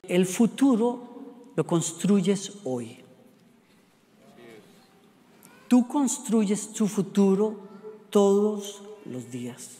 el futuro lo construyes hoy. Tú construyes tu futuro todos los días.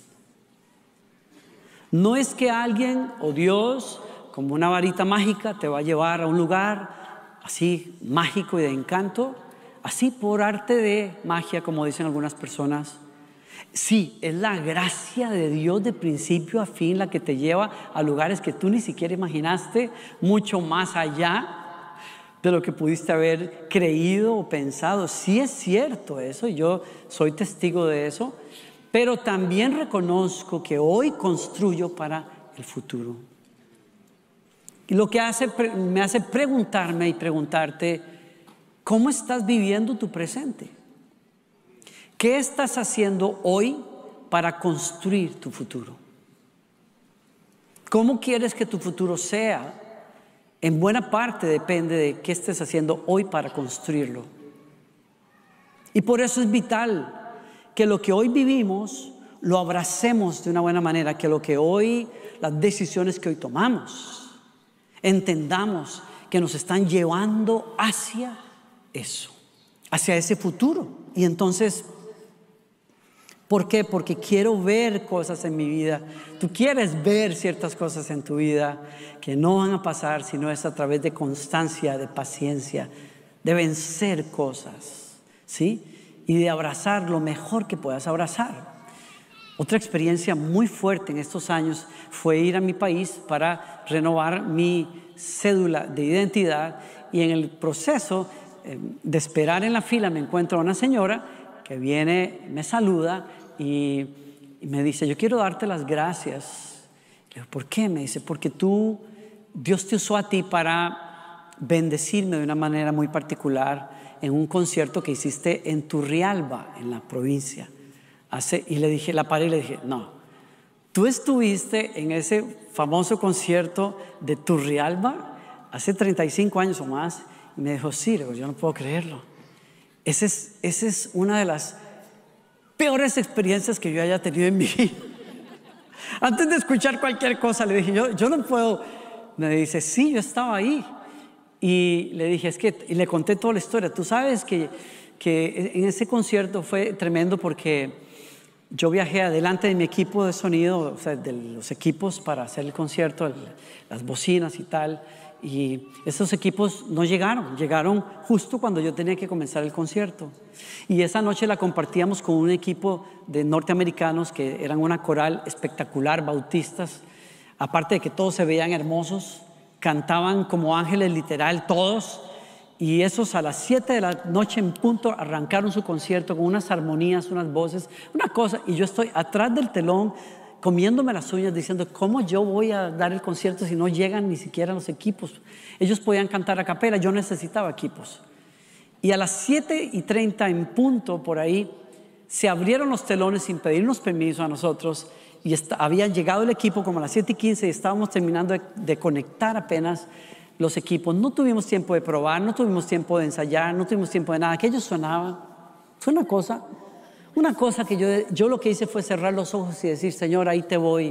No es que alguien o Dios, como una varita mágica, te va a llevar a un lugar así mágico y de encanto, así por arte de magia, como dicen algunas personas. Sí, es la gracia de Dios de principio a fin la que te lleva a lugares que tú ni siquiera imaginaste, mucho más allá de lo que pudiste haber creído o pensado. Sí es cierto eso, yo soy testigo de eso, pero también reconozco que hoy construyo para el futuro. Y lo que me hace preguntarme y preguntarte, ¿cómo estás viviendo tu presente? ¿Qué estás haciendo hoy para construir tu futuro? ¿Cómo quieres que tu futuro sea? En buena parte depende de qué estés haciendo hoy para construirlo. Y por eso es vital que lo que hoy vivimos lo abracemos de una buena manera, que lo que hoy, las decisiones que hoy tomamos, entendamos que nos están llevando hacia eso, hacia ese futuro. Y entonces, ¿por qué? Porque quiero ver cosas en mi vida. Tú quieres ver ciertas cosas en tu vida que no van a pasar si no es a través de constancia, de paciencia, de vencer cosas, ¿sí? Y de abrazar lo mejor que puedas abrazar. Otra experiencia muy fuerte en estos años fue ir a mi país para renovar mi cédula de identidad, y en el proceso de esperar en la fila me encuentro a una señora que viene, me saluda y me dice: yo quiero darte las gracias. Le digo: ¿por qué? Me dice: porque Dios te usó a ti para bendecirme de una manera muy particular en un concierto que hiciste en Turrialba, en la provincia. Y le dije, la paré y le dije: no, tú estuviste en ese famoso concierto de Turrialba hace 35 años o más. Y me dijo: sí. Le digo: yo no puedo creerlo. Esa es una de las peores experiencias que yo haya tenido en mi vida. Antes de escuchar cualquier cosa le dije: yo no puedo. Me dice: sí, yo estaba ahí. Y le dije: y le conté toda la historia. Tú sabes que en ese concierto fue tremendo porque yo viajé adelante de mi equipo de sonido, o sea, de los equipos para hacer el concierto, las bocinas y tal. Y esos equipos no llegaron justo cuando yo tenía que comenzar el concierto. Y esa noche la compartíamos con un equipo de norteamericanos que eran una coral espectacular, bautistas. Aparte de que todos se veían hermosos, cantaban como ángeles literal todos. Y esos a las 7 de la noche en punto arrancaron su concierto con unas armonías, unas voces, una cosa. Y yo estoy atrás del telón comiéndome las uñas diciendo: ¿cómo yo voy a dar el concierto si no llegan ni siquiera los equipos? Ellos podían cantar a capela, yo necesitaba equipos. Y a las 7:30 en punto, por ahí, se abrieron los telones sin pedirnos permiso a nosotros. Y había llegado el equipo como a las 7:15 y estábamos terminando de conectar apenas los equipos. No tuvimos tiempo de probar, no tuvimos tiempo de ensayar, no tuvimos tiempo de nada. Aquello sonaba. Fue una cosa que yo lo que hice fue cerrar los ojos y decir: Señor, ahí te voy.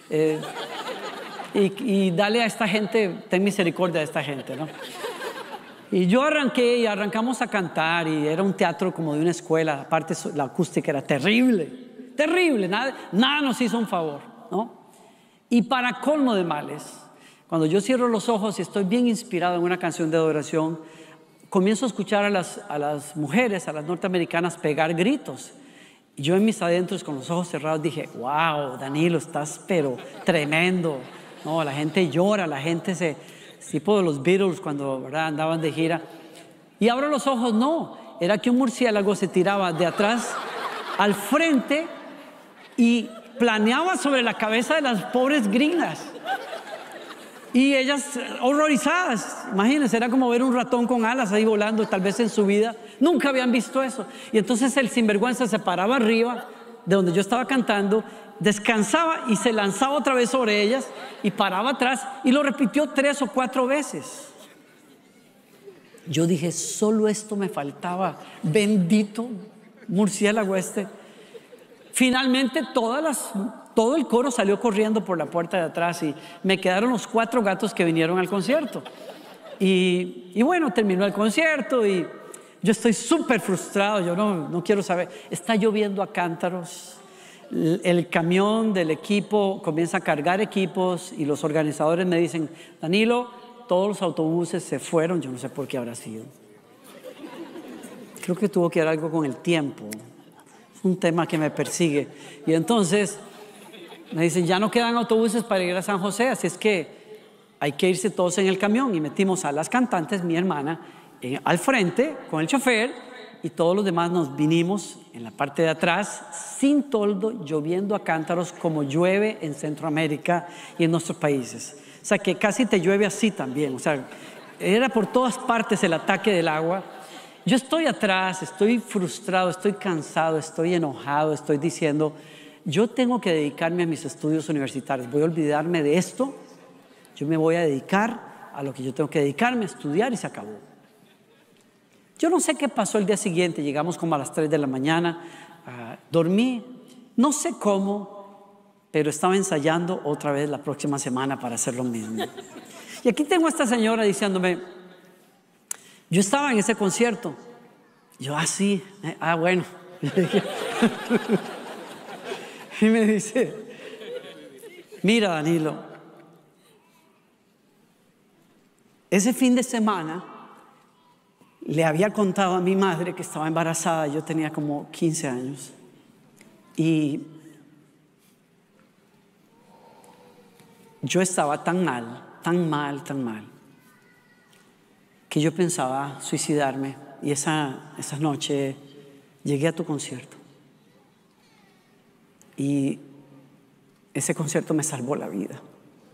Y dale a esta gente, ten misericordia de esta gente, ¿no? Y yo arrancamos a cantar, y era un teatro como de una escuela. Aparte, la acústica era terrible. Nada nos hizo un favor, ¿no? Y para colmo de males, cuando yo cierro los ojos y estoy bien inspirado en una canción de adoración, comienzo a escuchar a las mujeres, a las norteamericanas, pegar gritos. Y yo en mis adentros, con los ojos cerrados, dije: wow, Danilo, estás pero tremendo. No, la gente llora, la gente tipo de los Beatles cuando, ¿verdad?, andaban de gira. Y abro los ojos, no, era que un murciélago se tiraba de atrás al frente y planeaba sobre la cabeza de las pobres gringas. Y ellas horrorizadas, imagínense, era como ver un ratón con alas ahí volando. Tal vez en su vida nunca habían visto eso. Y entonces el sinvergüenza se paraba arriba de donde yo estaba cantando, descansaba y se lanzaba otra vez sobre ellas y paraba atrás, y lo repitió 3 o 4 veces. Yo dije: solo esto me faltaba, bendito murciélago este. Finalmente todas las todo el coro salió corriendo por la puerta de atrás y me quedaron los 4 gatos que vinieron al concierto. Y bueno, terminó el concierto y yo estoy súper frustrado, yo no quiero saber. Está lloviendo a cántaros, el camión del equipo comienza a cargar equipos y los organizadores me dicen: Danilo, todos los autobuses se fueron, yo no sé por qué habrá sido. Creo que tuvo que ver algo con el tiempo, es un tema que me persigue. Y entonces me dicen: ya no quedan autobuses para ir a San José, así es que hay que irse todos en el camión. Y metimos a las cantantes, mi hermana, al frente con el chofer, y todos los demás nos vinimos en la parte de atrás, sin toldo, lloviendo a cántaros como llueve en Centroamérica y en nuestros países. O sea, que casi te llueve así también. O sea, era por todas partes el ataque del agua. Yo estoy atrás, estoy frustrado, estoy cansado, estoy enojado, estoy diciendo: yo tengo que dedicarme a mis estudios universitarios, voy a olvidarme de esto, yo me voy a dedicar a lo que yo tengo que dedicarme, a estudiar, y se acabó. Yo no sé qué pasó el día siguiente, llegamos como a las 3 de la mañana, dormí, no sé cómo, pero estaba ensayando otra vez la próxima semana para hacer lo mismo. Y aquí tengo a esta señora diciéndome: yo estaba en ese concierto. Yo: sí, bueno. Y me dice: mira, Danilo, ese fin de semana le había contado a mi madre que estaba embarazada. Yo tenía como 15 años. Y yo estaba tan mal, que yo pensaba suicidarme. Y esa noche llegué a tu concierto. Y ese concierto me salvó la vida.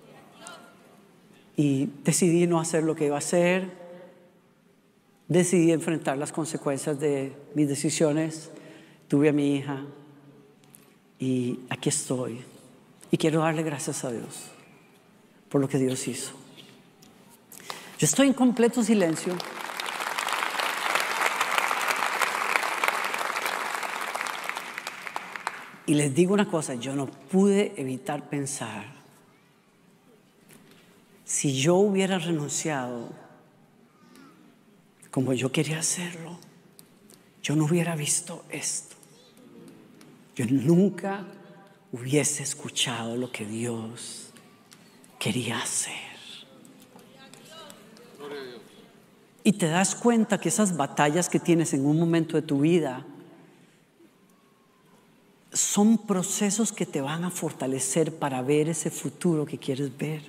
Y decidí no hacer lo que iba a hacer. Decidí enfrentar las consecuencias de mis decisiones. Tuve a mi hija y aquí estoy. Y quiero darle gracias a Dios por lo que Dios hizo. Yo estoy en completo silencio. Y les digo una cosa: yo no pude evitar pensar, si yo hubiera renunciado como yo quería hacerlo, yo no hubiera visto esto. Yo nunca hubiese escuchado lo que Dios quería hacer. Y te das cuenta que esas batallas que tienes en un momento de tu vida son procesos que te van a fortalecer para ver ese futuro que quieres ver.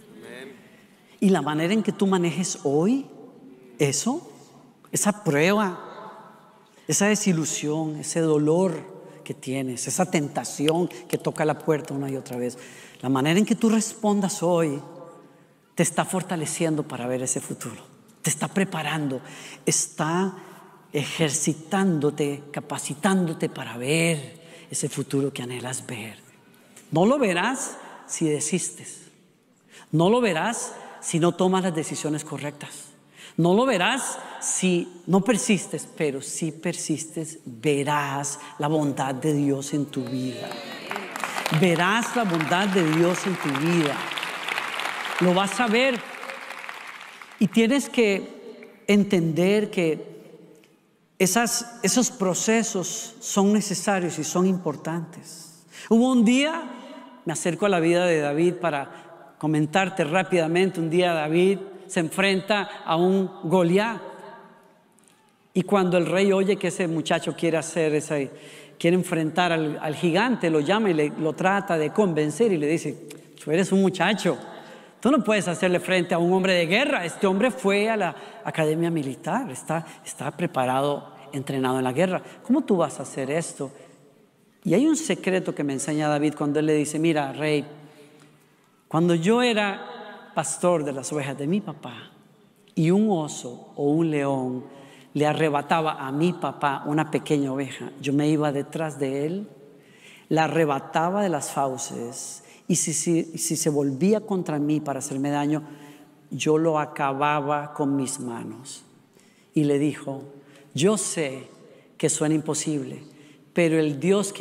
Y la manera en que tú manejes hoy eso, esa prueba, esa desilusión, ese dolor que tienes, esa tentación que toca la puerta una y otra vez, la manera en que tú respondas hoy te está fortaleciendo para ver ese futuro, te está preparando, está ejercitándote, capacitándote para ver ese futuro que anhelas ver. No lo verás si desistes, no lo verás si no tomas las decisiones correctas, no lo verás si no persistes, pero si persistes verás la bondad de Dios en tu vida. Verás la bondad de Dios en tu vida. Lo vas a ver. Y tienes que entender que esos procesos son necesarios y son importantes. Hubo un día, me acerco a la vida de David para comentarte rápidamente. Un día David se enfrenta a un Goliat, y cuando el rey oye que ese muchacho quiere enfrentar al gigante, lo llama y lo trata de convencer y le dice: tú eres un muchacho, tú no puedes hacerle frente a un hombre de guerra. Este hombre fue a la academia militar, está preparado, entrenado en la guerra. ¿Cómo tú vas a hacer esto? Y hay un secreto que me enseña David cuando él le dice: mira, rey, cuando yo era pastor de las ovejas de mi papá y un oso o un león le arrebataba a mi papá una pequeña oveja, yo me iba detrás de él, la arrebataba de las fauces, y si se volvía contra mí para hacerme daño, yo lo acababa con mis manos. Y le dijo: yo sé que suena imposible, pero el Dios que